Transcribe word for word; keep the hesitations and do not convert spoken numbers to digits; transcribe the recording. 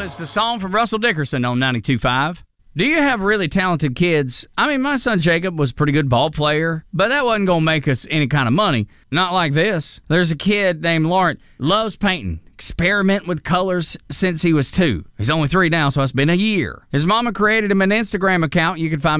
It's the song from Russell Dickerson on ninety-two point five. Do you have really talented kids? I mean, my son Jacob was a pretty good ball player, but that wasn't going to make us any kind of money. Not like this. There's a kid named Laurent, loves painting, experiment with colors since he was two. He's only three now, so it's been a year. His mama created him an Instagram account. You can find